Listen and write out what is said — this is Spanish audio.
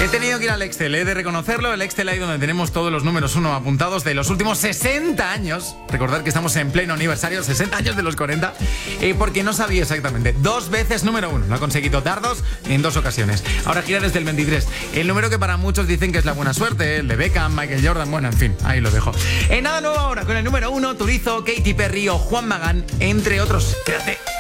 He tenido que ir al Excel, he de reconocerlo. El Excel ahí donde tenemos todos los números 1 apuntados de los últimos 60 años. Recordad que estamos en pleno aniversario, 60 años de los 40. Porque no sabía exactamente. 2 veces número 1. No ha conseguido dar 2 en 2 ocasiones. Ahora gira desde el 23. El número que para muchos dicen que es la buena suerte. El de Beckham, Michael Jordan. Bueno, en fin, ahí lo dejo. Nada nuevo ahora con el número 1, Turizo, Katy Perry o Juan Magán, entre otros. Quédate.